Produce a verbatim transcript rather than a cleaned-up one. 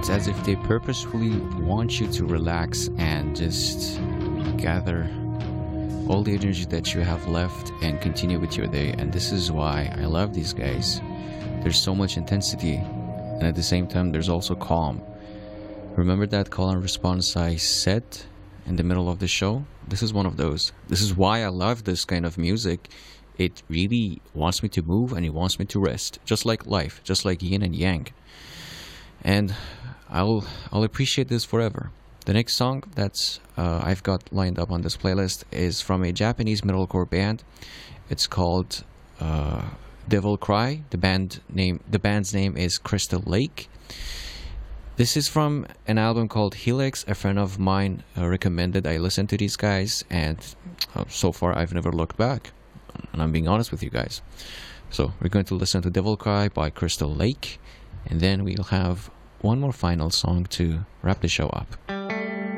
It's as if they purposefully want you to relax and just gather all the energy that you have left and continue with your day. And this is why I love these guys. There's so much intensity, and at the same time there's also calm. Remember that call and response I said in the middle of the show? This is one of those. This is why I love this kind of music. It really wants me to move and it wants me to rest, just like life, just like yin and yang. And I'll I'll appreciate this forever. The next song that's uh, I've got lined up on this playlist is from a Japanese metalcore band. It's called uh, Devil Cry. The band name the band's name is Crystal Lake. This is from an album called Helix. A friend of mine uh, recommended I listen to these guys, and uh, so far I've never looked back. And I'm being honest with you guys. So we're going to listen to Devil Cry by Crystal Lake, and then we'll have one more final song to wrap the show up.